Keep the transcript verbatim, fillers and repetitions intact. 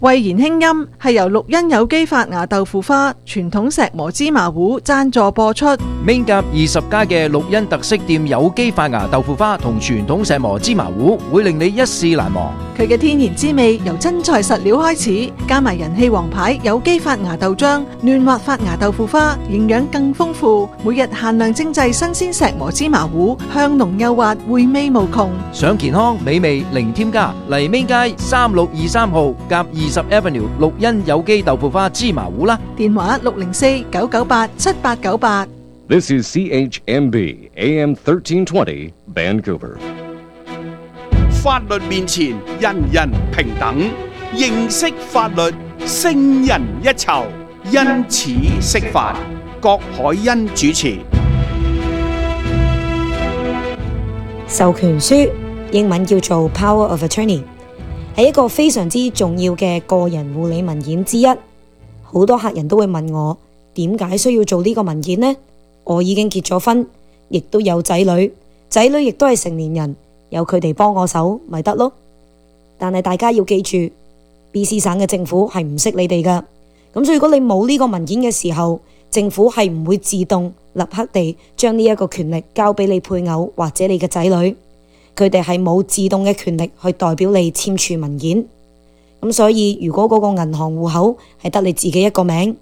慧言輕音係由綠茵有機發芽豆腐花、傳統石磨芝麻糊贊助播出。 Main 甲二十家嘅綠茵特色店有機發芽豆腐花同傳統石磨芝麻糊會令你一試難忘。 佢嘅天然滋味由真材實料開始，加埋人氣王牌有機發芽豆漿、嫩滑發芽豆腐花，營養更豐富。每日限量精製新鮮石磨芝麻糊，香濃幼滑，回味無窮。 想健康美味零添加，嚟 Main街三六二三號甲二十 Avenue 綠茵有機豆腐花芝麻糊啦。 電話六零四九九八七八九八。 This is C H M B A M thirteen twenty Vancouver。 法律面前人人平等，認識法律勝人一籌，因此釋法。郭海欣主持。 授權書英文叫做 Power of Attorney， 係一個非常之重要嘅個人護理文件之一。好多客人都會問我點解需要做呢個文件呢？我已經結咗婚，亦都有仔女，仔女亦都係成年人，有佢哋幫我手咪得咯。但係大家要記住 B C 省嘅政府係唔識你哋噶，咁所以如果你冇呢個文件嘅時候，政府係唔會自動立刻地將呢一個權力交俾你配偶或者你嘅仔女，佢哋係冇自動嘅權力去代表你簽署文件。咁所以如果嗰個銀行戶口係得你自己一個名，